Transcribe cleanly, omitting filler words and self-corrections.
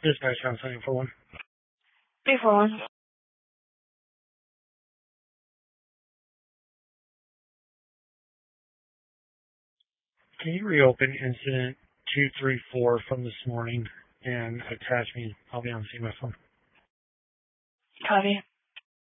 Dispatch on 741. 341. Can you reopen incident 234 from this morning and attach me? I'll be on the scene with my phone. Copy.